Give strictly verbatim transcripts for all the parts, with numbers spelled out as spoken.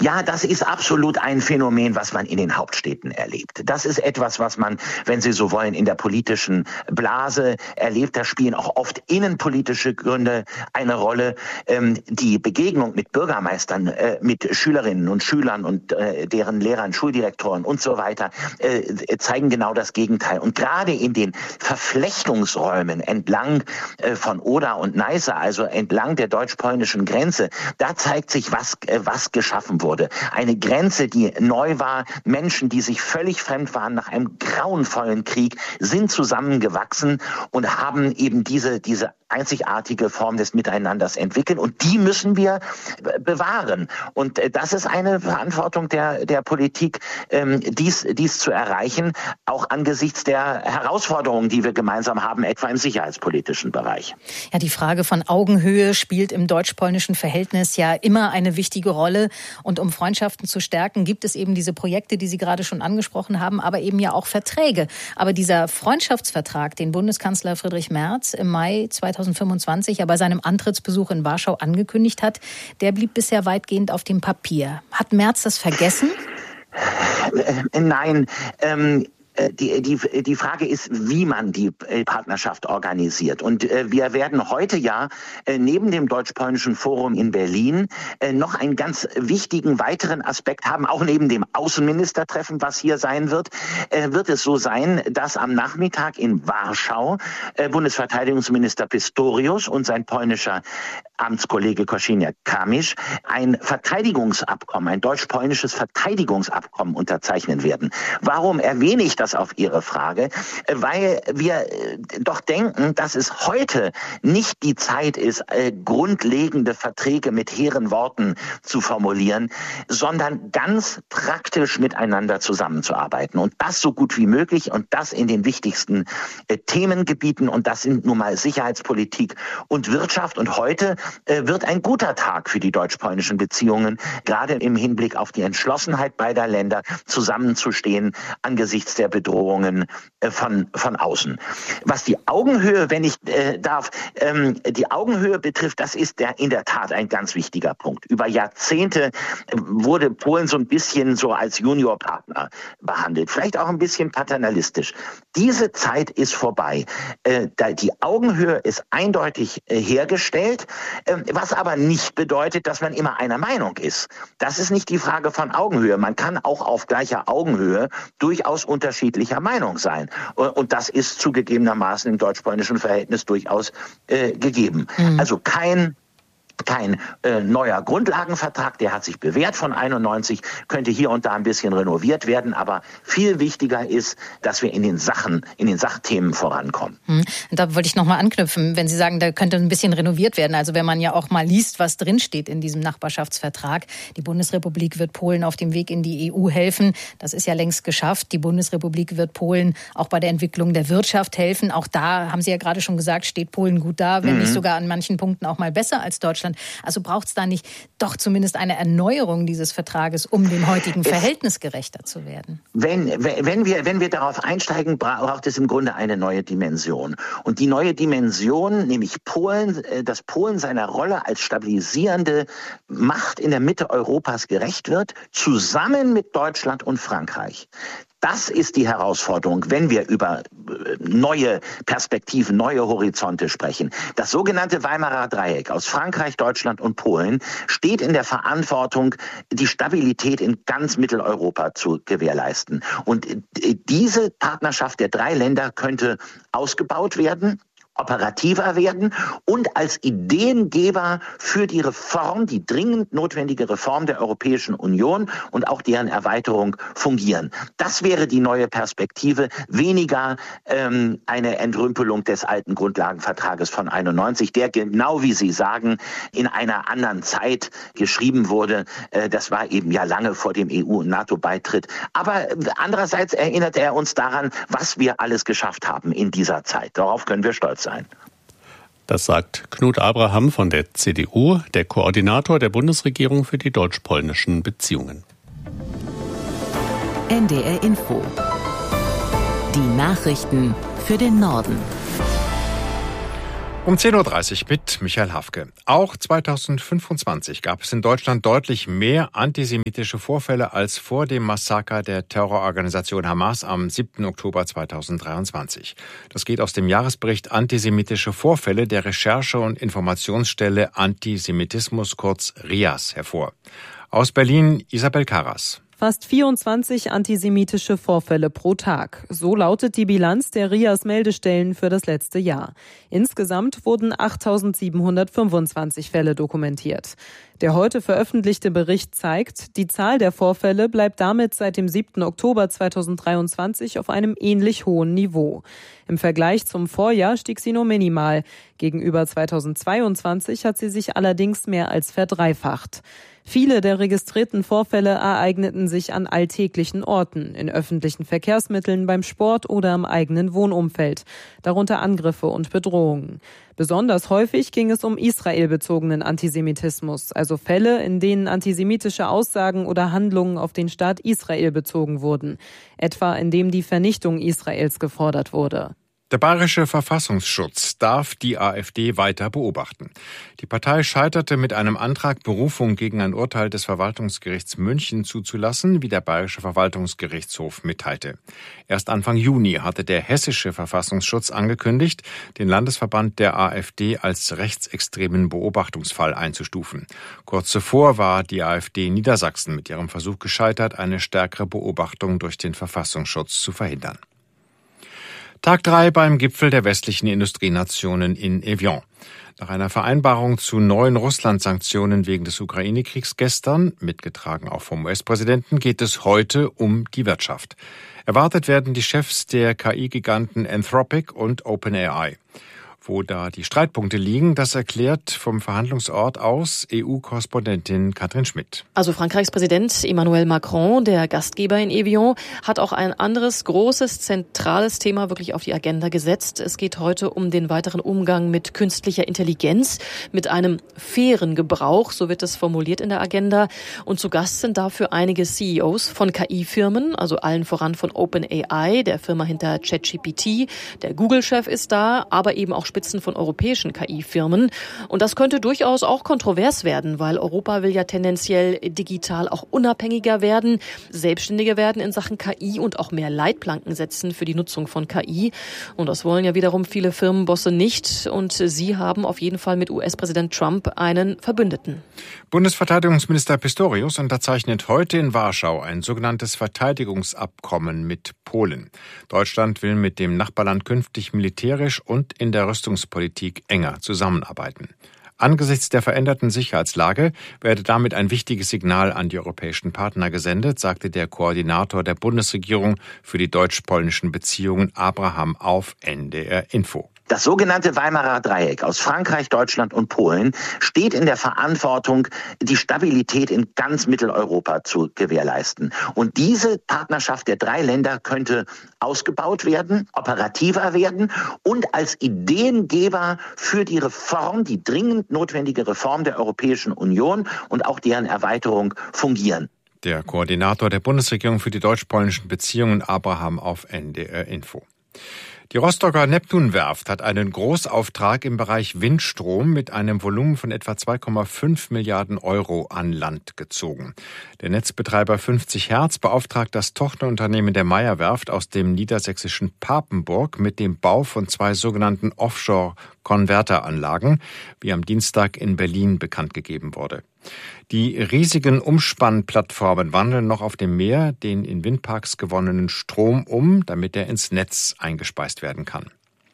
Ja, das ist absolut ein Phänomen, was man in den Hauptstädten erlebt. Das ist etwas, was man, wenn Sie so wollen, in der politischen Blase erlebt. Da spielen auch oft innenpolitische Gründe eine Rolle. Ähm, die Begegnung mit Bürgermeistern, äh, mit Schülerinnen und Schülern und äh, deren Lehrern, Schuldirektoren und so weiter, äh, zeigen genau das Gegenteil. Und gerade in den Verflechtungsräumen entlang äh, von Oder und Neiße, also entlang der deutsch-polnischen Grenze, da zeigt sich, was, äh, was geschaffen wurde. Eine Grenze, die neu war. Menschen, die sich völlig fremd waren nach einem grauenvollen Krieg, sind zusammengewachsen und haben eben diese, diese einzigartige Form des Miteinanders entwickeln. Und die müssen wir bewahren. Und das ist eine Verantwortung der, der Politik, ähm, dies, dies zu erreichen, auch angesichts der Herausforderungen, die wir gemeinsam haben, etwa im sicherheitspolitischen Bereich. Ja, die Frage von Augenhöhe spielt im deutsch-polnischen Verhältnis ja immer eine wichtige Rolle. Und um Freundschaften zu stärken, gibt es eben diese Projekte, die Sie gerade schon angesprochen haben, aber eben ja auch Verträge. Aber dieser Freundschaftsvertrag, den Bundeskanzler Friedrich Merz im Mai zweitausendfünfundzwanzig ja bei seinem Antrittsbesuch in Warschau angekündigt hat, der blieb bisher weitgehend auf dem Papier. Hat Merz das vergessen? Äh, nein, ähm Die, die, die Frage ist, wie man die Partnerschaft organisiert. Und äh, wir werden heute ja äh, neben dem Deutsch-Polnischen Forum in Berlin äh, noch einen ganz wichtigen weiteren Aspekt haben, auch neben dem Außenministertreffen, was hier sein wird, äh, wird es so sein, dass am Nachmittag in Warschau äh, Bundesverteidigungsminister Pistorius und sein polnischer Amtskollege Kosiniak-Kamysz ein Verteidigungsabkommen, ein deutsch-polnisches Verteidigungsabkommen unterzeichnen werden. Warum erwähne ich das auf Ihre Frage? Weil wir doch denken, dass es heute nicht die Zeit ist, grundlegende Verträge mit hehren Worten zu formulieren, sondern ganz praktisch miteinander zusammenzuarbeiten. Und das so gut wie möglich und das in den wichtigsten Themengebieten. Und das sind nun mal Sicherheitspolitik und Wirtschaft. Und heute wird ein guter Tag für die deutsch-polnischen Beziehungen, gerade im Hinblick auf die Entschlossenheit beider Länder, zusammenzustehen angesichts der Bedrohungen von, von außen. Was die Augenhöhe, wenn ich äh, darf, ähm, die Augenhöhe betrifft, das ist der, in der Tat ein ganz wichtiger Punkt. Über Jahrzehnte wurde Polen so ein bisschen so als Juniorpartner behandelt, vielleicht auch ein bisschen paternalistisch. Diese Zeit ist vorbei. Äh, die Augenhöhe ist eindeutig äh, hergestellt, äh, was aber nicht bedeutet, dass man immer einer Meinung ist. Das ist nicht die Frage von Augenhöhe. Man kann auch auf gleicher Augenhöhe durchaus unterschiedlicher Meinung sein. Und das ist zugegebenermaßen im deutsch-polnischen Verhältnis durchaus äh, gegeben. Mhm. Also kein Kein äh, neuer Grundlagenvertrag, der hat sich bewährt von einundneunzig, könnte hier und da ein bisschen renoviert werden, aber viel wichtiger ist, dass wir in den Sachen, in den Sachthemen vorankommen. Hm. Da wollte ich nochmal anknüpfen, wenn Sie sagen, da könnte ein bisschen renoviert werden. Also wenn man ja auch mal liest, was drinsteht in diesem Nachbarschaftsvertrag. Die Bundesrepublik wird Polen auf dem Weg in die E U helfen. Das ist ja längst geschafft. Die Bundesrepublik wird Polen auch bei der Entwicklung der Wirtschaft helfen. Auch da, haben Sie ja gerade schon gesagt, steht Polen gut da, wenn mhm. nicht sogar an manchen Punkten auch mal besser als Deutschland. Also braucht es da nicht doch zumindest eine Erneuerung dieses Vertrages, um dem heutigen Verhältnis gerechter zu werden? Wenn, wenn, wir, wenn wir darauf einsteigen, braucht es im Grunde eine neue Dimension. Und die neue Dimension, nämlich Polen, dass Polen seiner Rolle als stabilisierende Macht in der Mitte Europas gerecht wird, zusammen mit Deutschland und Frankreich. Das ist die Herausforderung, wenn wir über neue Perspektiven, neue Horizonte sprechen. Das sogenannte Weimarer Dreieck aus Frankreich, Deutschland und Polen steht in der Verantwortung, die Stabilität in ganz Mitteleuropa zu gewährleisten. Und diese Partnerschaft der drei Länder könnte ausgebaut werden, operativer werden und als Ideengeber für die Reform, die dringend notwendige Reform der Europäischen Union und auch deren Erweiterung fungieren. Das wäre die neue Perspektive, weniger ähm, eine Entrümpelung des alten Grundlagenvertrages von einundneunzig, der genau wie Sie sagen, in einer anderen Zeit geschrieben wurde. Äh, das war eben ja lange vor dem E U- und NATO-Beitritt. Aber andererseits erinnert er uns daran, was wir alles geschafft haben in dieser Zeit. Darauf können wir stolz sein. Sein. Das sagt Knut Abraham von der C D U, der Koordinator der Bundesregierung für die deutsch-polnischen Beziehungen. N D R Info. Die Nachrichten für den Norden. Um zehn Uhr dreißig mit Michael Hafke. Auch zweitausendfünfundzwanzig gab es in Deutschland deutlich mehr antisemitische Vorfälle als vor dem Massaker der Terrororganisation Hamas am siebten Oktober zweitausenddreiundzwanzig. Das geht aus dem Jahresbericht Antisemitische Vorfälle der Recherche- und Informationsstelle Antisemitismus, kurz R I A S, hervor. Aus Berlin Isabel Karas. Fast vierundzwanzig antisemitische Vorfälle pro Tag. So lautet die Bilanz der R I A S-Meldestellen für das letzte Jahr. Insgesamt wurden achttausendsiebenhundertfünfundzwanzig Fälle dokumentiert. Der heute veröffentlichte Bericht zeigt, die Zahl der Vorfälle bleibt damit seit dem siebten Oktober zweitausenddreiundzwanzig auf einem ähnlich hohen Niveau. Im Vergleich zum Vorjahr stieg sie nur minimal. Gegenüber zweitausendzweiundzwanzig hat sie sich allerdings mehr als verdreifacht. Viele der registrierten Vorfälle ereigneten sich an alltäglichen Orten, in öffentlichen Verkehrsmitteln, beim Sport oder im eigenen Wohnumfeld, darunter Angriffe und Bedrohungen. Besonders häufig ging es um israelbezogenen Antisemitismus, also Fälle, in denen antisemitische Aussagen oder Handlungen auf den Staat Israel bezogen wurden, etwa indem die Vernichtung Israels gefordert wurde. Der Bayerische Verfassungsschutz darf die AfD weiter beobachten. Die Partei scheiterte mit einem Antrag, Berufung gegen ein Urteil des Verwaltungsgerichts München zuzulassen, wie der Bayerische Verwaltungsgerichtshof mitteilte. Erst Anfang Juni hatte der Hessische Verfassungsschutz angekündigt, den Landesverband der AfD als rechtsextremen Beobachtungsfall einzustufen. Kurz zuvor war die AfD in Niedersachsen mit ihrem Versuch gescheitert, eine stärkere Beobachtung durch den Verfassungsschutz zu verhindern. Tag drei beim Gipfel der westlichen Industrienationen in Evian. Nach einer Vereinbarung zu neuen Russland-Sanktionen wegen des Ukraine-Kriegs gestern, mitgetragen auch vom U S-Präsidenten, geht es heute um die Wirtschaft. Erwartet werden die Chefs der K I-Giganten Anthropic und OpenAI. Wo da die Streitpunkte liegen, das erklärt vom Verhandlungsort aus E U-Korrespondentin Katrin Schmidt. Also Frankreichs Präsident Emmanuel Macron, der Gastgeber in Evian, hat auch ein anderes großes, zentrales Thema wirklich auf die Agenda gesetzt. Es geht heute um den weiteren Umgang mit künstlicher Intelligenz, mit einem fairen Gebrauch, so wird es formuliert in der Agenda. Und zu Gast sind dafür einige C E Os von K I-Firmen, also allen voran von OpenAI, der Firma hinter ChatGPT. Der Google-Chef ist da, aber eben auch Spitzen von europäischen K I-Firmen. Und das könnte durchaus auch kontrovers werden, weil Europa will ja tendenziell digital auch unabhängiger werden, selbstständiger werden in Sachen K I und auch mehr Leitplanken setzen für die Nutzung von K I. Und das wollen ja wiederum viele Firmenbosse nicht. Und sie haben auf jeden Fall mit U S-Präsident Trump einen Verbündeten. Bundesverteidigungsminister Pistorius unterzeichnet heute in Warschau ein sogenanntes Verteidigungsabkommen mit Polen. Deutschland will mit dem Nachbarland künftig militärisch und in der Rüstungspolitik enger zusammenarbeiten. Angesichts der veränderten Sicherheitslage werde damit ein wichtiges Signal an die europäischen Partner gesendet, sagte der Koordinator der Bundesregierung für die deutsch-polnischen Beziehungen Abraham auf N D R Info. Das sogenannte Weimarer Dreieck aus Frankreich, Deutschland und Polen steht in der Verantwortung, die Stabilität in ganz Mitteleuropa zu gewährleisten. Und diese Partnerschaft der drei Länder könnte ausgebaut werden, operativer werden und als Ideengeber für die Reform, die dringend notwendige Reform der Europäischen Union und auch deren Erweiterung fungieren. Der Koordinator der Bundesregierung für die deutsch-polnischen Beziehungen Abraham auf N D R Info. Die Rostocker Neptunwerft hat einen Großauftrag im Bereich Windstrom mit einem Volumen von etwa zwei Komma fünf Milliarden Euro an Land gezogen. Der Netzbetreiber fünfzig Hertz beauftragt das Tochterunternehmen der Meyer-Werft aus dem niedersächsischen Papenburg mit dem Bau von zwei sogenannten Offshore-Konverteranlagen, wie am Dienstag in Berlin bekannt gegeben wurde. Die riesigen Umspannplattformen wandeln noch auf dem Meer den in Windparks gewonnenen Strom um, damit er ins Netz eingespeist werden kann.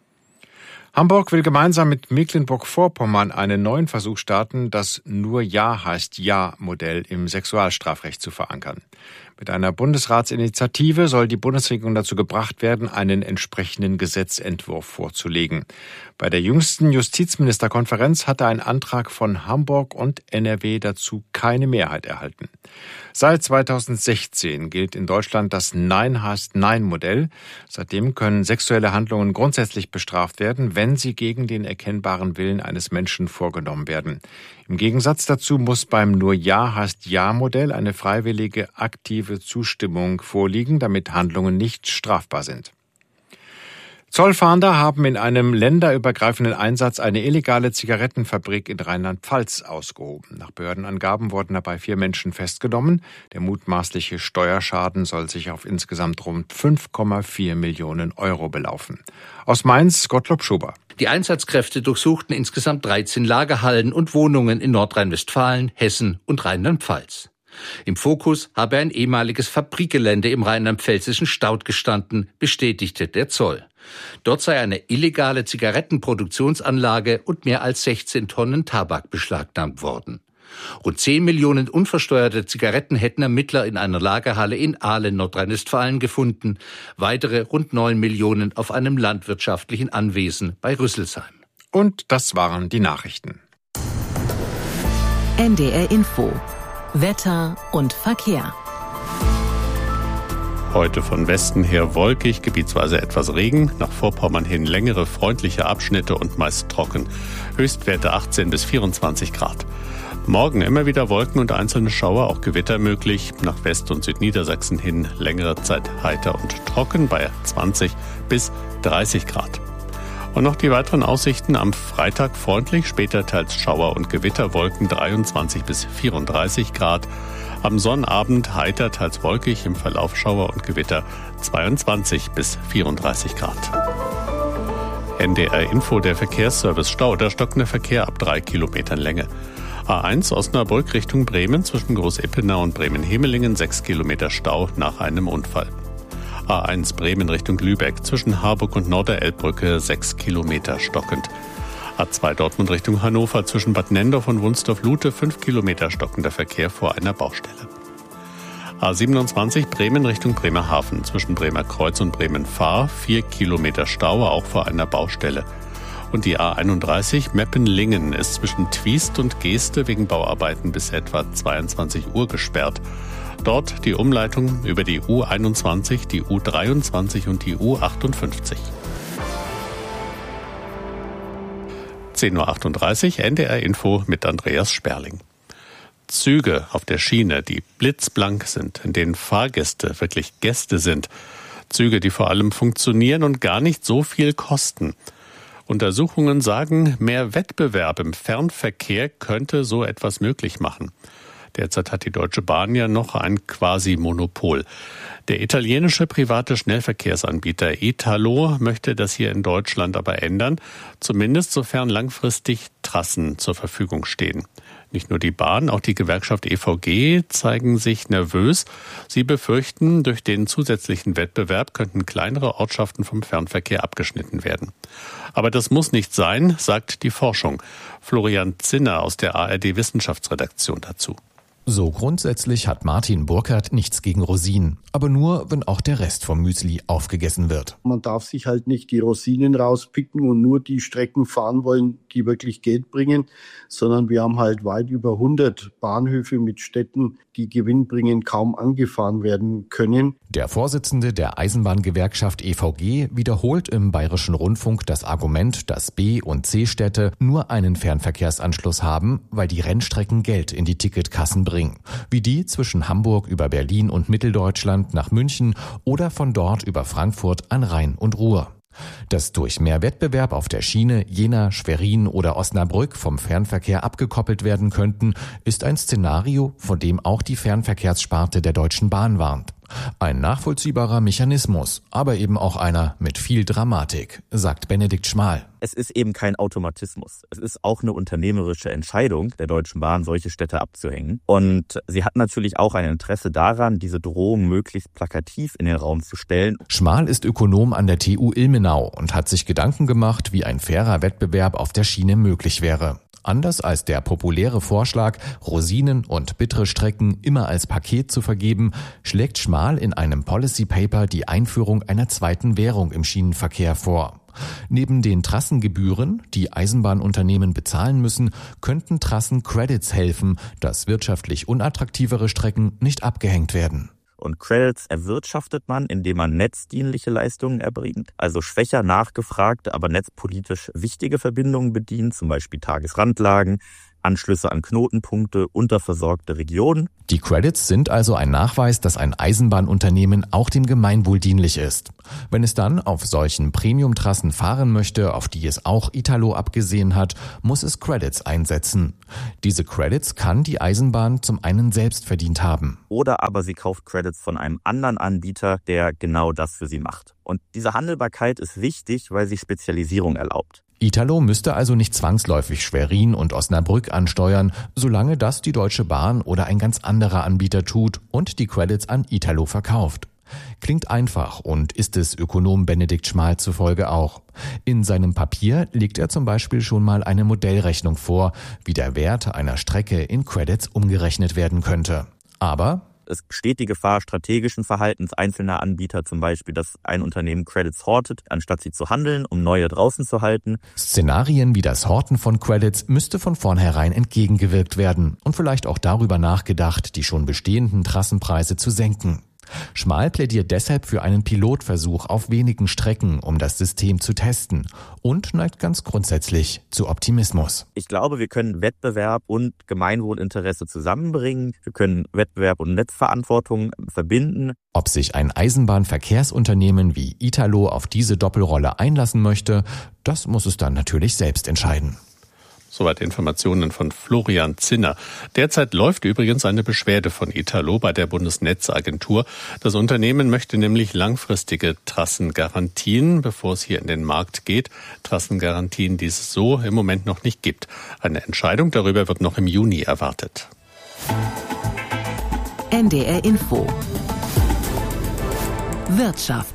Hamburg will gemeinsam mit Mecklenburg-Vorpommern einen neuen Versuch starten, das Nur Ja heißt Ja-Modell im Sexualstrafrecht zu verankern. Mit einer Bundesratsinitiative soll die Bundesregierung dazu gebracht werden, einen entsprechenden Gesetzentwurf vorzulegen. Bei der jüngsten Justizministerkonferenz hatte ein Antrag von Hamburg und N R W dazu keine Mehrheit erhalten. Seit zweitausendsechzehn gilt in Deutschland das Nein heißt Nein-Modell. Seitdem können sexuelle Handlungen grundsätzlich bestraft werden, wenn sie gegen den erkennbaren Willen eines Menschen vorgenommen werden. Im Gegensatz dazu muss beim Nur Ja heißt Ja-Modell eine freiwillige, aktive Zustimmung vorliegen, damit Handlungen nicht strafbar sind. Zollfahnder haben in einem länderübergreifenden Einsatz eine illegale Zigarettenfabrik in Rheinland-Pfalz ausgehoben. Nach Behördenangaben wurden dabei vier Menschen festgenommen. Der mutmaßliche Steuerschaden soll sich auf insgesamt rund fünf Komma vier Millionen Euro belaufen. Aus Mainz, Gottlob Schuber. Die Einsatzkräfte durchsuchten insgesamt dreizehn Lagerhallen und Wohnungen in Nordrhein-Westfalen, Hessen und Rheinland-Pfalz. Im Fokus habe ein ehemaliges Fabrikgelände im rheinland-pfälzischen Staudt gestanden, bestätigte der Zoll. Dort sei eine illegale Zigarettenproduktionsanlage und mehr als sechzehn Tonnen Tabak beschlagnahmt worden. Rund zehn Millionen unversteuerte Zigaretten hätten Ermittler in einer Lagerhalle in Ahlen, Nordrhein-Westfalen gefunden. Weitere rund neun Millionen auf einem landwirtschaftlichen Anwesen bei Rüsselsheim. Und das waren die Nachrichten. N D R Info. Wetter und Verkehr. Heute von Westen her wolkig, gebietsweise etwas Regen, nach Vorpommern hin längere freundliche Abschnitte und meist trocken. Höchstwerte achtzehn bis vierundzwanzig Grad. Morgen immer wieder Wolken und einzelne Schauer, auch Gewitter möglich. Nach West- und Südniedersachsen hin längere Zeit heiter und trocken bei zwanzig bis dreißig Grad. Und noch die weiteren Aussichten: am Freitag freundlich, später teils Schauer und Gewitterwolken, dreiundzwanzig bis vierunddreißig Grad. Am Sonnabend heiter, teils wolkig, im Verlauf Schauer und Gewitter, zweiundzwanzig bis vierunddreißig Grad. N D R Info, der Verkehrsservice Stau. Der stockende Verkehr ab drei Kilometern Länge. A eins Osnabrück Richtung Bremen zwischen Groß-Ippenau und Bremen-Hemelingen, sechs Kilometer Stau nach einem Unfall. A eins Bremen Richtung Lübeck zwischen Harburg und Norderelbbrücke, sechs Kilometer stockend. A zwei Dortmund Richtung Hannover zwischen Bad Nendorf und Wunstorf-Lute, fünf Kilometer stockender Verkehr vor einer Baustelle. A siebenundzwanzig Bremen Richtung Bremerhaven zwischen Bremerkreuz und Bremen-Fahr, vier Kilometer Stau, auch vor einer Baustelle. Und die A einunddreißig Meppen-Lingen ist zwischen Twiest und Geeste wegen Bauarbeiten bis etwa zweiundzwanzig Uhr gesperrt. Dort die Umleitung über die U einundzwanzig, die U dreiundzwanzig und die U achtundfünfzig. zehn Uhr achtunddreißig, N D R Info mit Andreas Sperling. Züge auf der Schiene, die blitzblank sind, in denen Fahrgäste wirklich Gäste sind. Züge, die vor allem funktionieren und gar nicht so viel kosten. Untersuchungen sagen, mehr Wettbewerb im Fernverkehr könnte so etwas möglich machen. Derzeit hat die Deutsche Bahn ja noch ein Quasi-Monopol. Der italienische private Schnellverkehrsanbieter Italo möchte das hier in Deutschland aber ändern, zumindest sofern langfristig Trassen zur Verfügung stehen. Nicht nur die Bahn, auch die Gewerkschaft E V G zeigen sich nervös. Sie befürchten, durch den zusätzlichen Wettbewerb könnten kleinere Ortschaften vom Fernverkehr abgeschnitten werden. Aber das muss nicht sein, sagt die Forschung. Florian Zinner aus der A R D-Wissenschaftsredaktion dazu. So grundsätzlich hat Martin Burkhardt nichts gegen Rosinen, aber nur, wenn auch der Rest vom Müsli aufgegessen wird. Man darf sich halt nicht die Rosinen rauspicken und nur die Strecken fahren wollen, die wirklich Geld bringen, sondern wir haben halt weit über hundert Bahnhöfe mit Städten, die gewinnbringend kaum angefahren werden können. Der Vorsitzende der Eisenbahngewerkschaft E V G wiederholt im Bayerischen Rundfunk das Argument, dass B- und C-Städte nur einen Fernverkehrsanschluss haben, weil die Rennstrecken Geld in die Ticketkassen bringen. Wie die zwischen Hamburg über Berlin und Mitteldeutschland nach München oder von dort über Frankfurt an Rhein und Ruhr. Dass durch mehr Wettbewerb auf der Schiene Jena, Schwerin oder Osnabrück vom Fernverkehr abgekoppelt werden könnten, ist ein Szenario, von dem auch die Fernverkehrssparte der Deutschen Bahn warnt. Ein nachvollziehbarer Mechanismus, aber eben auch einer mit viel Dramatik, sagt Benedikt Schmal. Es ist eben kein Automatismus. Es ist auch eine unternehmerische Entscheidung der Deutschen Bahn, solche Städte abzuhängen. Und sie hat natürlich auch ein Interesse daran, diese Drohung möglichst plakativ in den Raum zu stellen. Schmal ist Ökonom an der T U Ilmenau und hat sich Gedanken gemacht, wie ein fairer Wettbewerb auf der Schiene möglich wäre. Anders als der populäre Vorschlag, Rosinen und bittere Strecken immer als Paket zu vergeben, schlägt Schmal in einem Policy Paper die Einführung einer zweiten Währung im Schienenverkehr vor. Neben den Trassengebühren, die Eisenbahnunternehmen bezahlen müssen, könnten Trassen-Credits helfen, dass wirtschaftlich unattraktivere Strecken nicht abgehängt werden. Und Credits erwirtschaftet man, indem man netzdienliche Leistungen erbringt, also schwächer nachgefragte, aber netzpolitisch wichtige Verbindungen bedient, zum Beispiel Tagesrandlagen, Anschlüsse an Knotenpunkte, unterversorgte Regionen. Die Credits sind also ein Nachweis, dass ein Eisenbahnunternehmen auch dem Gemeinwohl dienlich ist. Wenn es dann auf solchen Premium-Trassen fahren möchte, auf die es auch Italo abgesehen hat, muss es Credits einsetzen. Diese Credits kann die Eisenbahn zum einen selbst verdient haben. Oder aber sie kauft Credits von einem anderen Anbieter, der genau das für sie macht. Und diese Handelbarkeit ist wichtig, weil sie Spezialisierung erlaubt. Italo müsste also nicht zwangsläufig Schwerin und Osnabrück ansteuern, solange das die Deutsche Bahn oder ein ganz anderer Anbieter tut und die Credits an Italo verkauft. Klingt einfach und ist es Ökonom Benedikt Schmal zufolge auch. In seinem Papier legt er zum Beispiel schon mal eine Modellrechnung vor, wie der Wert einer Strecke in Credits umgerechnet werden könnte. Aber es besteht die Gefahr strategischen Verhaltens einzelner Anbieter, zum Beispiel, dass ein Unternehmen Credits hortet, anstatt sie zu handeln, um neue draußen zu halten. Szenarien wie das Horten von Credits müsste von vornherein entgegengewirkt werden und vielleicht auch darüber nachgedacht, die schon bestehenden Trassenpreise zu senken. Schmal plädiert deshalb für einen Pilotversuch auf wenigen Strecken, um das System zu testen und neigt ganz grundsätzlich zu Optimismus. Ich glaube, wir können Wettbewerb und Gemeinwohlinteresse zusammenbringen. Wir können Wettbewerb und Netzverantwortung verbinden. Ob sich ein Eisenbahnverkehrsunternehmen wie Italo auf diese Doppelrolle einlassen möchte, das muss es dann natürlich selbst entscheiden. Soweit Informationen von Florian Zinner. Derzeit läuft übrigens eine Beschwerde von Italo bei der Bundesnetzagentur. Das Unternehmen möchte nämlich langfristige Trassengarantien, bevor es hier in den Markt geht. Trassengarantien, die es so im Moment noch nicht gibt. Eine Entscheidung darüber wird noch im Juni erwartet. N D R Info. Wirtschaft.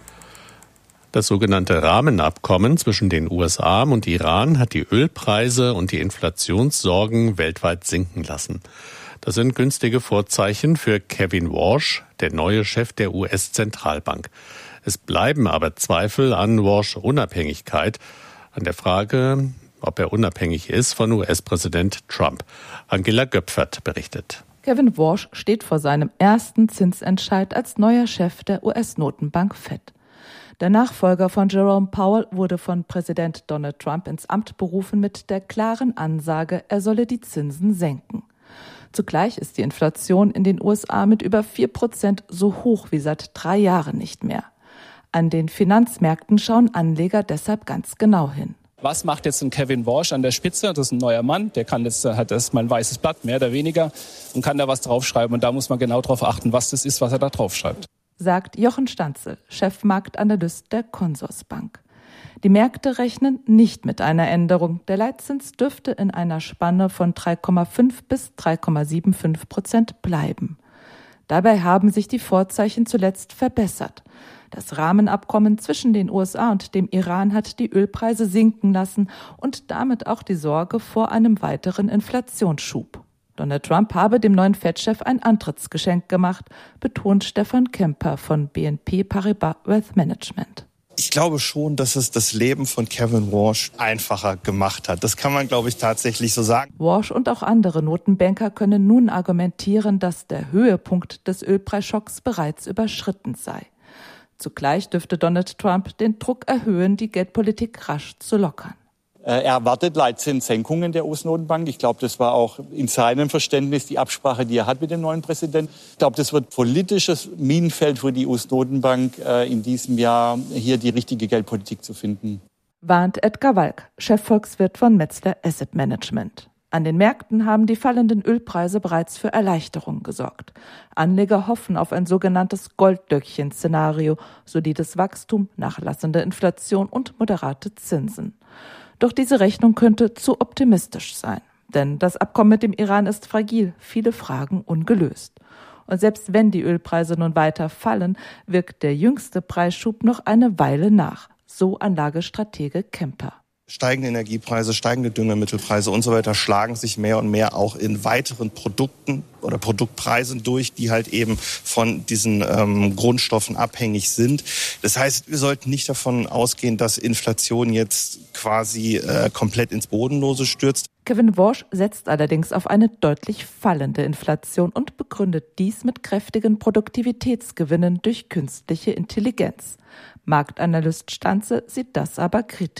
Das sogenannte Rahmenabkommen zwischen den U S A und Iran hat die Ölpreise und die Inflationssorgen weltweit sinken lassen. Das sind günstige Vorzeichen für Kevin Warsh, der neue Chef der U S-Zentralbank. Es bleiben aber Zweifel an Warshs Unabhängigkeit, an der Frage, ob er unabhängig ist von U S-Präsident Trump. Angela Göpfert berichtet. Kevin Warsh steht vor seinem ersten Zinsentscheid als neuer Chef der U S-Notenbank Fed. Der Nachfolger von Jerome Powell wurde von Präsident Donald Trump ins Amt berufen mit der klaren Ansage, er solle die Zinsen senken. Zugleich ist die Inflation in den U S A mit über vier Prozent so hoch wie seit drei Jahren nicht mehr. An den Finanzmärkten schauen Anleger deshalb ganz genau hin. Was macht jetzt ein Kevin Warsh an der Spitze? Das ist ein neuer Mann, der kann jetzt, hat erstmal ein weißes Blatt, mehr oder weniger, und kann da was draufschreiben. Und da muss man genau drauf achten, was das ist, was er da draufschreibt. Sagt Jochen Stanzel, Chefmarktanalyst der Consorsbank. Die Märkte rechnen nicht mit einer Änderung. Der Leitzins dürfte in einer Spanne von drei Komma fünf bis drei Komma fünfundsiebzig Prozent bleiben. Dabei haben sich die Vorzeichen zuletzt verbessert. Das Rahmenabkommen zwischen den U S A und dem Iran hat die Ölpreise sinken lassen und damit auch die Sorge vor einem weiteren Inflationsschub. Donald Trump habe dem neuen Fed-Chef ein Antrittsgeschenk gemacht, betont Stefan Kemper von B N P Paribas Wealth Management. Ich glaube schon, dass es das Leben von Kevin Warsh einfacher gemacht hat. Das kann man, glaube ich, tatsächlich so sagen. Warsh und auch andere Notenbanker können nun argumentieren, dass der Höhepunkt des Ölpreisschocks bereits überschritten sei. Zugleich dürfte Donald Trump den Druck erhöhen, die Geldpolitik rasch zu lockern. Er erwartet Leitzinssenkungen der U S-Notenbank. Ich glaube, das war auch in seinem Verständnis die Absprache, die er hat mit dem neuen Präsidenten. Ich glaube, das wird politisches Minenfeld für die U S-Notenbank in diesem Jahr, hier die richtige Geldpolitik zu finden. Warnt Edgar Walk, Chefvolkswirt von Metzler Asset Management. An den Märkten haben die fallenden Ölpreise bereits für Erleichterung gesorgt. Anleger hoffen auf ein sogenanntes Golddöckchen-Szenario, solides Wachstum, nachlassende Inflation und moderate Zinsen. Doch diese Rechnung könnte zu optimistisch sein. Denn das Abkommen mit dem Iran ist fragil, viele Fragen ungelöst. Und selbst wenn die Ölpreise nun weiter fallen, wirkt der jüngste Preisschub noch eine Weile nach. So Anlagestratege Kemper. Steigende Energiepreise, steigende Düngemittelpreise und so weiter schlagen sich mehr und mehr auch in weiteren Produkten oder Produktpreisen durch, die halt eben von diesen ähm, Grundstoffen abhängig sind. Das heißt, wir sollten nicht davon ausgehen, dass Inflation jetzt quasi äh, komplett ins Bodenlose stürzt. Kevin Warsh setzt allerdings auf eine deutlich fallende Inflation und begründet dies mit kräftigen Produktivitätsgewinnen durch künstliche Intelligenz. Marktanalyst Stanze sieht das aber kritisch.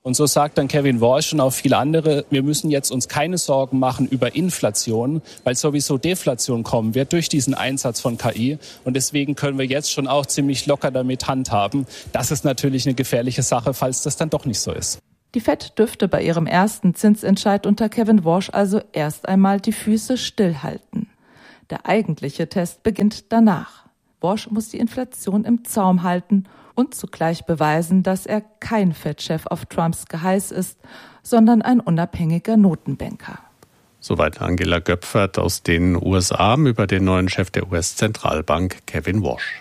Und so sagt dann Kevin Walsh und auch viele andere, wir müssen jetzt uns keine Sorgen machen über Inflation, weil sowieso Deflation kommen wird durch diesen Einsatz von K I. Und deswegen können wir jetzt schon auch ziemlich locker damit handhaben. Das ist natürlich eine gefährliche Sache, falls das dann doch nicht so ist. Die Fed dürfte bei ihrem ersten Zinsentscheid unter Kevin Walsh also erst einmal die Füße stillhalten. Der eigentliche Test beginnt danach. Walsh muss die Inflation im Zaum halten und zugleich beweisen, dass er kein Fed-Chef auf Trumps Geheiß ist, sondern ein unabhängiger Notenbanker. Soweit Angela Göpfert aus den U S A über den neuen Chef der U S-Zentralbank, Kevin Walsh.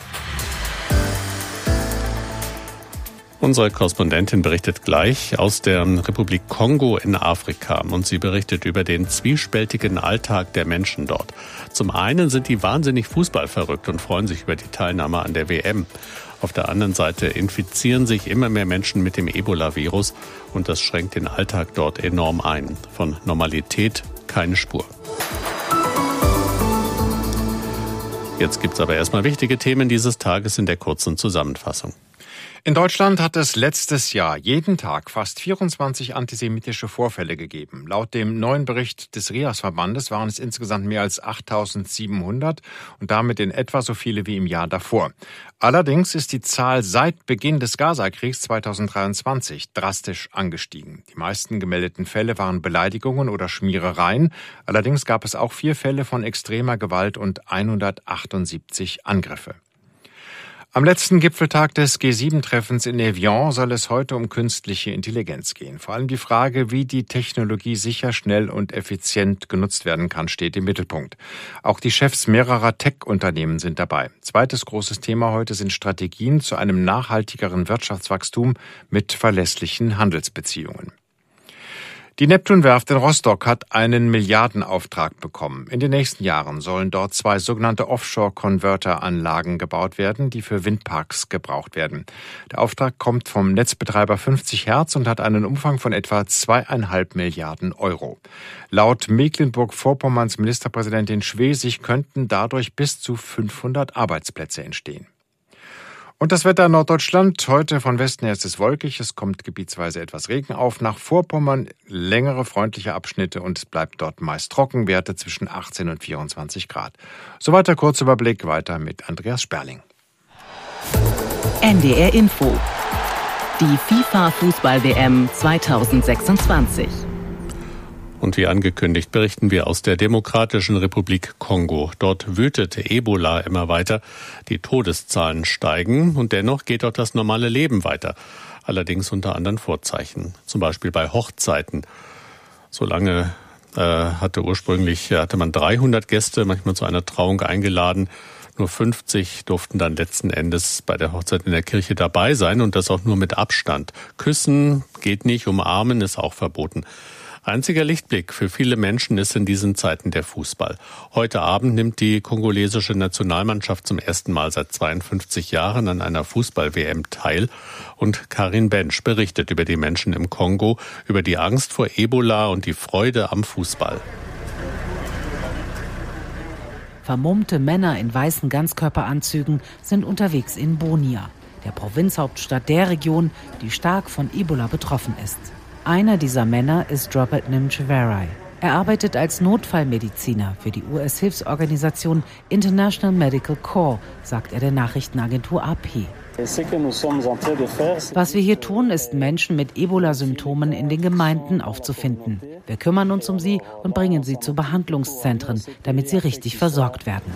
Unsere Korrespondentin berichtet gleich aus der Republik Kongo in Afrika und sie berichtet über den zwiespältigen Alltag der Menschen dort. Zum einen sind die wahnsinnig fußballverrückt und freuen sich über die Teilnahme an der W M. Auf der anderen Seite infizieren sich immer mehr Menschen mit dem Ebola-Virus und das schränkt den Alltag dort enorm ein. Von Normalität keine Spur. Jetzt gibt's aber erstmal wichtige Themen dieses Tages in der kurzen Zusammenfassung. In Deutschland hat es letztes Jahr jeden Tag fast vierundzwanzig antisemitische Vorfälle gegeben. Laut dem neuen Bericht des R I A S-Verbandes waren es insgesamt mehr als achttausendsiebenhundert und damit in etwa so viele wie im Jahr davor. Allerdings ist die Zahl seit Beginn des Gaza-Kriegs zweitausenddreiundzwanzig drastisch angestiegen. Die meisten gemeldeten Fälle waren Beleidigungen oder Schmierereien. Allerdings gab es auch vier Fälle von extremer Gewalt und hundertachtundsiebzig Angriffe. Am letzten Gipfeltag des G sieben Treffens in Evian soll es heute um künstliche Intelligenz gehen. Vor allem die Frage, wie die Technologie sicher, schnell und effizient genutzt werden kann, steht im Mittelpunkt. Auch die Chefs mehrerer Tech-Unternehmen sind dabei. Zweites großes Thema heute sind Strategien zu einem nachhaltigeren Wirtschaftswachstum mit verlässlichen Handelsbeziehungen. Die Neptunwerft in Rostock hat einen Milliardenauftrag bekommen. In den nächsten Jahren sollen dort zwei sogenannte Offshore-Converter-Anlagen gebaut werden, die für Windparks gebraucht werden. Der Auftrag kommt vom Netzbetreiber fünfzig Hertz und hat einen Umfang von etwa zweieinhalb Milliarden Euro. Laut Mecklenburg-Vorpommerns Ministerpräsidentin Schwesig könnten dadurch bis zu fünfhundert Arbeitsplätze entstehen. Und das Wetter in Norddeutschland. Heute von Westen her ist es wolkig. Es kommt gebietsweise etwas Regen auf. Nach Vorpommern längere freundliche Abschnitte und es bleibt dort meist trocken. Werte zwischen achtzehn und vierundzwanzig Grad. Soweit der Kurzüberblick. Weiter mit Andreas Sperling. N D R Info. Die FIFA-Fußball-W M zweitausendsechsundzwanzig. Und wie angekündigt berichten wir aus der Demokratischen Republik Kongo. Dort wütet Ebola immer weiter. Die Todeszahlen steigen und dennoch geht dort das normale Leben weiter. Allerdings unter anderen Vorzeichen. Zum Beispiel bei Hochzeiten. Solange äh, hatte ursprünglich hatte man dreihundert Gäste, manchmal zu einer Trauung eingeladen. Nur fünfzig durften dann letzten Endes bei der Hochzeit in der Kirche dabei sein und das auch nur mit Abstand. Küssen geht nicht, umarmen ist auch verboten. Einziger Lichtblick für viele Menschen ist in diesen Zeiten der Fußball. Heute Abend nimmt die kongolesische Nationalmannschaft zum ersten Mal seit zweiundfünfzig Jahren an einer Fußball-W M teil. Und Karin Bensch berichtet über die Menschen im Kongo, über die Angst vor Ebola und die Freude am Fußball. Vermummte Männer in weißen Ganzkörperanzügen sind unterwegs in Bunia, der Provinzhauptstadt der Region, die stark von Ebola betroffen ist. Einer dieser Männer ist Robert Nimcheverai. Er arbeitet als Notfallmediziner für die U S-Hilfsorganisation International Medical Corps, sagt er der Nachrichtenagentur A P. Was wir hier tun, ist, Menschen mit Ebola-Symptomen in den Gemeinden aufzufinden. Wir kümmern uns um sie und bringen sie zu Behandlungszentren, damit sie richtig versorgt werden.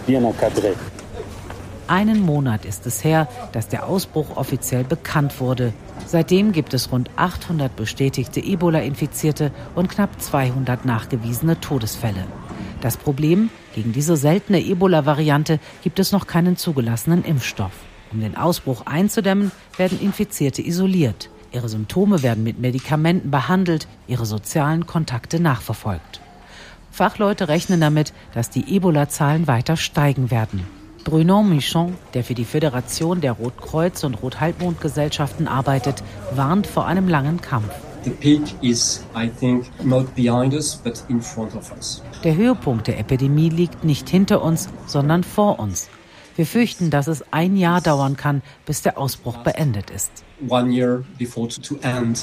Einen Monat ist es her, dass der Ausbruch offiziell bekannt wurde. Seitdem gibt es rund achthundert bestätigte Ebola-Infizierte und knapp zweihundert nachgewiesene Todesfälle. Das Problem: Gegen diese seltene Ebola-Variante gibt es noch keinen zugelassenen Impfstoff. Um den Ausbruch einzudämmen, werden Infizierte isoliert. Ihre Symptome werden mit Medikamenten behandelt, ihre sozialen Kontakte nachverfolgt. Fachleute rechnen damit, dass die Ebola-Zahlen weiter steigen werden. Bruno Michon, der für die Föderation der Rotkreuz- und Rothalbmondgesellschaften arbeitet, warnt vor einem langen Kampf. The peak is, I think, not behind us, but in front of us. Der Höhepunkt der Epidemie liegt nicht hinter uns, sondern vor uns. Wir fürchten, dass es ein Jahr dauern kann, bis der Ausbruch beendet ist. One year before to end.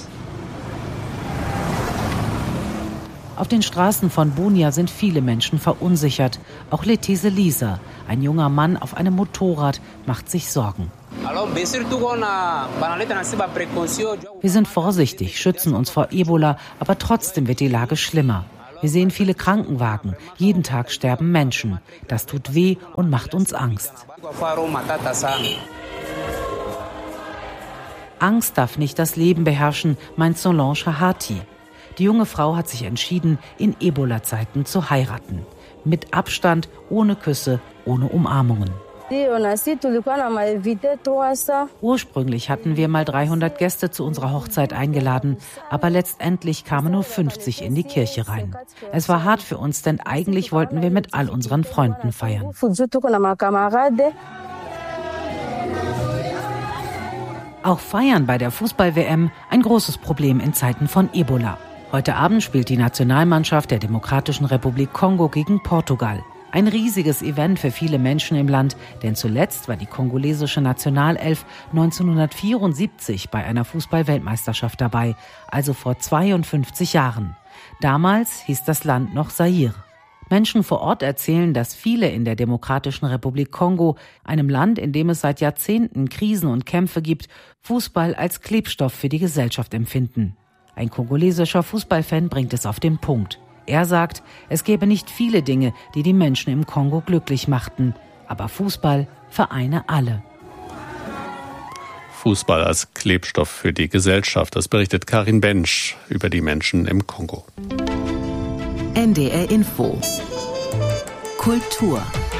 Auf den Straßen von Bunia sind viele Menschen verunsichert. Auch Letese Lisa, ein junger Mann auf einem Motorrad, macht sich Sorgen. Wir sind vorsichtig, schützen uns vor Ebola, aber trotzdem wird die Lage schlimmer. Wir sehen viele Krankenwagen. Jeden Tag sterben Menschen. Das tut weh und macht uns Angst. Angst darf nicht das Leben beherrschen, meint Solange Hahati. Die junge Frau hat sich entschieden, in Ebola-Zeiten zu heiraten. Mit Abstand, ohne Küsse, ohne Umarmungen. Ursprünglich hatten wir mal dreihundert Gäste zu unserer Hochzeit eingeladen, aber letztendlich kamen nur fünfzig in die Kirche rein. Es war hart für uns, denn eigentlich wollten wir mit all unseren Freunden feiern. Auch Feiern bei der Fußball-W M ein großes Problem in Zeiten von Ebola. Heute Abend spielt die Nationalmannschaft der Demokratischen Republik Kongo gegen Portugal. Ein riesiges Event für viele Menschen im Land, denn zuletzt war die kongolesische Nationalelf neunzehnhundertvierundsiebzig bei einer Fußball-Weltmeisterschaft dabei, also vor zweiundfünfzig Jahren. Damals hieß das Land noch Zaire. Menschen vor Ort erzählen, dass viele in der Demokratischen Republik Kongo, einem Land, in dem es seit Jahrzehnten Krisen und Kämpfe gibt, Fußball als Klebstoff für die Gesellschaft empfinden. Ein kongolesischer Fußballfan bringt es auf den Punkt. Er sagt, es gäbe nicht viele Dinge, die die Menschen im Kongo glücklich machten. Aber Fußball vereine alle. Fußball als Klebstoff für die Gesellschaft. Das berichtet Karin Bensch über die Menschen im Kongo. N D R Info. Kultur.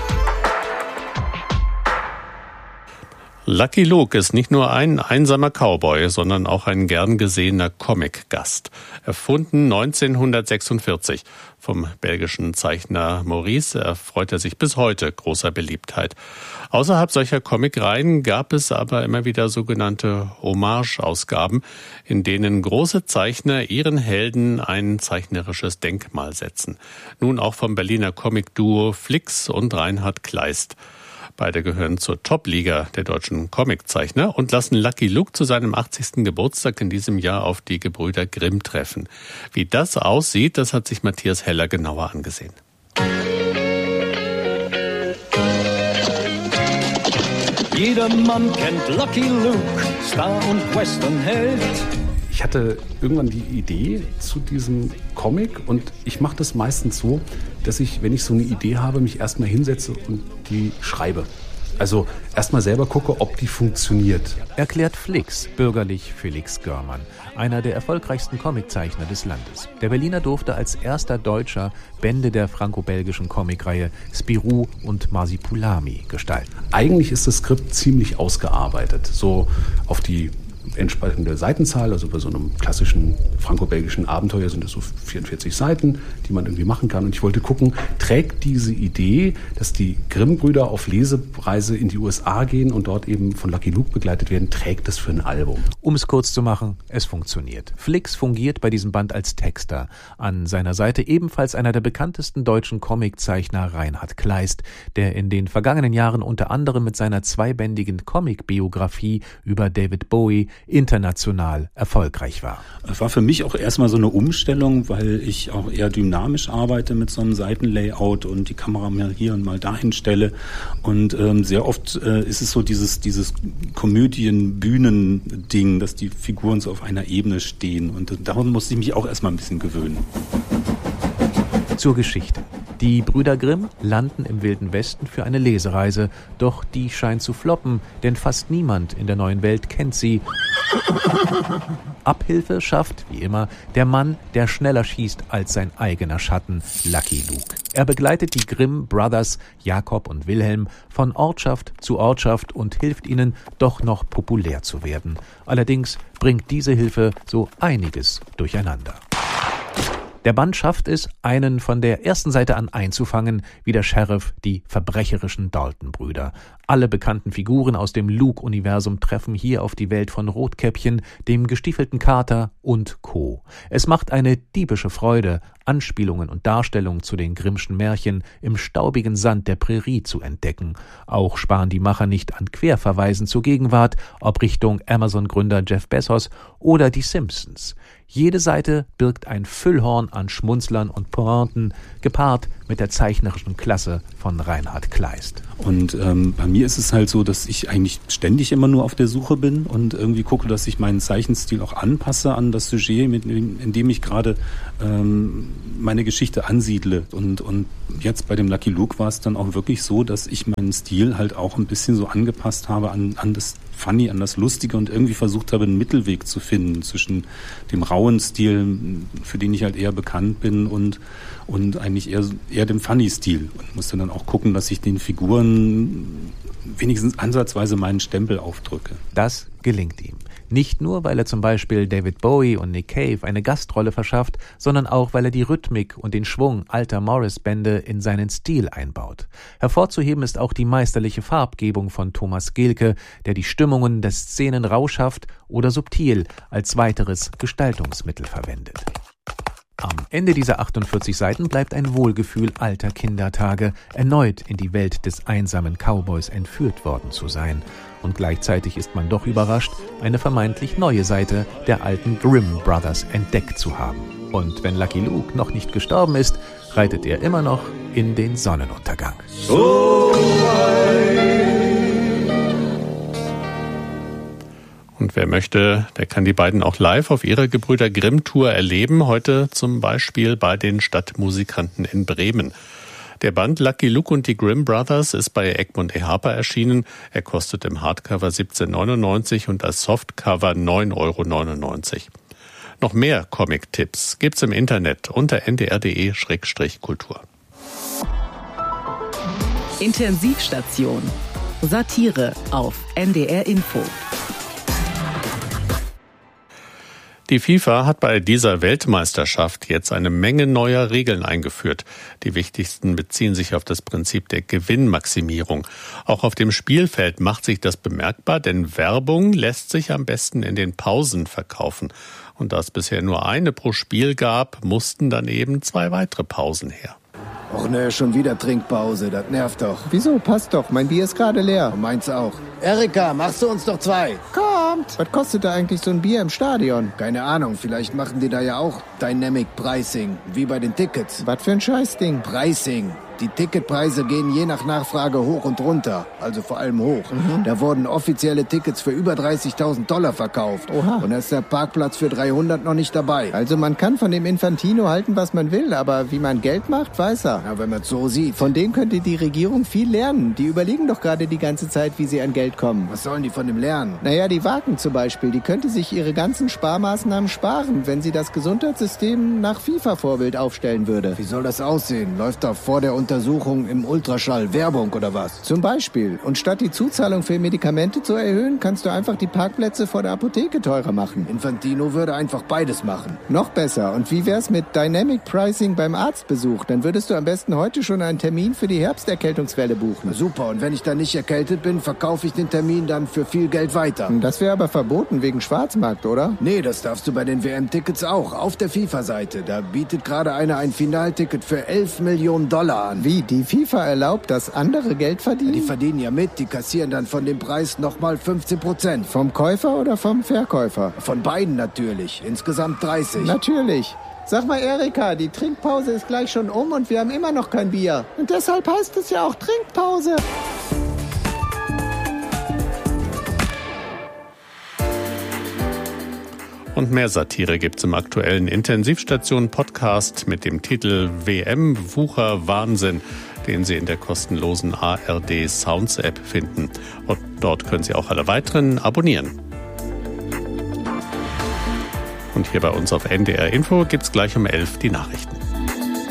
Lucky Luke ist nicht nur ein einsamer Cowboy, sondern auch ein gern gesehener Comic-Gast. Erfunden neunzehnhundertsechsundvierzig vom belgischen Zeichner Maurice, erfreut er sich bis heute großer Beliebtheit. Außerhalb solcher Comicreihen gab es aber immer wieder sogenannte Hommage-Ausgaben, in denen große Zeichner ihren Helden ein zeichnerisches Denkmal setzen. Nun auch vom Berliner Comic-Duo Flix und Reinhard Kleist. Beide gehören zur Top-Liga der deutschen Comiczeichner und lassen Lucky Luke zu seinem achtzigsten Geburtstag in diesem Jahr auf die Gebrüder Grimm treffen. Wie das aussieht, das hat sich Matthias Heller genauer angesehen. Jeder Mann kennt Lucky Luke, Star und Westernheld. Ich hatte irgendwann die Idee zu diesem Comic und ich mache das meistens so, dass ich, wenn ich so eine Idee habe, mich erstmal hinsetze und die schreibe. Also erstmal selber gucke, ob die funktioniert. Erklärt Flix, bürgerlich Felix Görmann, einer der erfolgreichsten Comiczeichner des Landes. Der Berliner durfte als erster Deutscher Bände der franco-belgischen Comicreihe Spirou und Marsipulami gestalten. Eigentlich ist das Skript ziemlich ausgearbeitet, so auf die entsprechende Seitenzahl, also bei so einem klassischen franco-belgischen Abenteuer sind es so vierundvierzig Seiten, die man irgendwie machen kann. Und ich wollte gucken, trägt diese Idee, dass die Grimm-Brüder auf Lesereise in die U S A gehen und dort eben von Lucky Luke begleitet werden, trägt das für ein Album? Um es kurz zu machen, es funktioniert. Flix fungiert bei diesem Band als Texter. An seiner Seite ebenfalls einer der bekanntesten deutschen Comiczeichner Reinhard Kleist, der in den vergangenen Jahren unter anderem mit seiner zweibändigen Comic-Biografie über David Bowie international erfolgreich war. Es war für mich auch erstmal so eine Umstellung, weil ich auch eher dynamisch arbeite mit so einem Seitenlayout und die Kamera mal hier und mal dahin stelle. Und ähm, sehr oft äh, ist es so dieses, dieses Komödien-Bühnen-Ding, dass die Figuren so auf einer Ebene stehen. Und darum musste ich mich auch erstmal ein bisschen gewöhnen. Zur Geschichte. Die Brüder Grimm landen im Wilden Westen für eine Lesereise, doch die scheint zu floppen, denn fast niemand in der neuen Welt kennt sie. Abhilfe schafft, wie immer, der Mann, der schneller schießt als sein eigener Schatten, Lucky Luke. Er begleitet die Grimm Brothers, Jakob und Wilhelm, von Ortschaft zu Ortschaft und hilft ihnen, doch noch populär zu werden. Allerdings bringt diese Hilfe so einiges durcheinander. Der Band schafft es, einen von der ersten Seite an einzufangen, wie der Sheriff die verbrecherischen Dalton-Brüder. Alle bekannten Figuren aus dem Luke-Universum treffen hier auf die Welt von Rotkäppchen, dem gestiefelten Kater und Co. Es macht eine diebische Freude, Anspielungen und Darstellungen zu den Grimmschen Märchen im staubigen Sand der Prärie zu entdecken. Auch sparen die Macher nicht an Querverweisen zur Gegenwart, ob Richtung Amazon-Gründer Jeff Bezos oder die Simpsons. Jede Seite birgt ein Füllhorn an Schmunzlern und Pointen, gepaart mit der zeichnerischen Klasse von Reinhard Kleist. Und ähm, bei mir ist es halt so, dass ich eigentlich ständig immer nur auf der Suche bin und irgendwie gucke, dass ich meinen Zeichenstil auch anpasse an das Sujet, mit, in dem ich gerade ähm, meine Geschichte ansiedle. Und, und jetzt bei dem Lucky Luke war es dann auch wirklich so, dass ich meinen Stil halt auch ein bisschen so angepasst habe an, an das Funny, an das Lustige und irgendwie versucht habe, einen Mittelweg zu finden zwischen dem rauen Stil, für den ich halt eher bekannt bin, und, und eigentlich eher, eher dem Funny-Stil. Und musste dann auch gucken, dass ich den Figuren wenigstens ansatzweise meinen Stempel aufdrücke. Das gelingt ihm. Nicht nur, weil er zum Beispiel David Bowie und Nick Cave eine Gastrolle verschafft, sondern auch, weil er die Rhythmik und den Schwung alter Morris-Bände in seinen Stil einbaut. Hervorzuheben ist auch die meisterliche Farbgebung von Thomas Gehlke, der die Stimmungen der Szenen rauschhaft oder subtil als weiteres Gestaltungsmittel verwendet. Am Ende dieser achtundvierzig Seiten bleibt ein Wohlgefühl alter Kindertage, erneut in die Welt des einsamen Cowboys entführt worden zu sein. Und gleichzeitig ist man doch überrascht, eine vermeintlich neue Seite der alten Grimm Brothers entdeckt zu haben. Und wenn Lucky Luke noch nicht gestorben ist, reitet er immer noch in den Sonnenuntergang. So Und wer möchte, der kann die beiden auch live auf ihrer Gebrüder Grimm-Tour erleben. Heute zum Beispiel bei den Stadtmusikanten in Bremen. Der Band Lucky Luke und die Grimm Brothers ist bei Egmont E. Harper erschienen. Er kostet im Hardcover siebzehn neunundneunzig und als Softcover neun Euro neunundneunzig. Noch mehr Comic-Tipps gibt's im Internet unter n d r punkt d e Schrägstrich Kultur. Intensivstation. Satire auf N D R Info. Die FIFA hat bei dieser Weltmeisterschaft jetzt eine Menge neuer Regeln eingeführt. Die wichtigsten beziehen sich auf das Prinzip der Gewinnmaximierung. Auch auf dem Spielfeld macht sich das bemerkbar, denn Werbung lässt sich am besten in den Pausen verkaufen. Und da es bisher nur eine pro Spiel gab, mussten dann eben zwei weitere Pausen her. Och ne, schon wieder Trinkpause, das nervt doch. Wieso? Passt doch, mein Bier ist gerade leer. Und meins auch. Erika, machst du uns doch zwei? Kommt! Was kostet da eigentlich so ein Bier im Stadion? Keine Ahnung, vielleicht machen die da ja auch Dynamic Pricing, wie bei den Tickets. Was für ein Scheißding? Pricing. Die Ticketpreise gehen je nach Nachfrage hoch und runter, also vor allem hoch. Mhm. Da wurden offizielle Tickets für über dreißigtausend Dollar verkauft. Oha. Und da ist der Parkplatz für dreihundert noch nicht dabei. Also man kann von dem Infantino halten, was man will, aber wie man Geld macht, weiß er. Ja, wenn man es so sieht. Von denen könnte die Regierung viel lernen. Die überlegen doch gerade die ganze Zeit, wie sie an Geld kommen. Was sollen die von dem lernen? Naja, die Wagen zum Beispiel, die könnte sich ihre ganzen Sparmaßnahmen sparen, wenn sie das Gesundheitssystem nach FIFA-Vorbild aufstellen würde. Wie soll das aussehen? Läuft da vor der Untersuchung im Ultraschall Werbung oder was? Zum Beispiel. Und statt die Zuzahlung für Medikamente zu erhöhen, kannst du einfach die Parkplätze vor der Apotheke teurer machen. Infantino würde einfach beides machen. Noch besser. Und wie wär's mit Dynamic Pricing beim Arztbesuch? Dann würdest du am besten heute schon einen Termin für die Herbsterkältungswelle buchen. Na super. Und wenn ich dann nicht erkältet bin, verkaufe ich den Termin dann für viel Geld weiter. Das wäre aber verboten wegen Schwarzmarkt, oder? Nee, das darfst du bei den W M-Tickets auch. Auf der FIFA-Seite. Da bietet gerade einer ein Finalticket für elf Millionen Dollar an. Wie? Die FIFA erlaubt, dass andere Geld verdienen? Die verdienen ja mit. Die kassieren dann von dem Preis nochmal fünfzehn Prozent. Vom Käufer oder vom Verkäufer? Von beiden natürlich. Insgesamt dreißig. Natürlich. Sag mal, Erika, die Trinkpause ist gleich schon um und wir haben immer noch kein Bier. Und deshalb heißt es ja auch Trinkpause. Und mehr Satire gibt's im aktuellen Intensivstation-Podcast mit dem Titel W M Wucher Wahnsinn, den Sie in der kostenlosen A R D Sounds App finden. Und dort können Sie auch alle weiteren abonnieren. Und hier bei uns auf N D R Info gibt's gleich um elf die Nachrichten.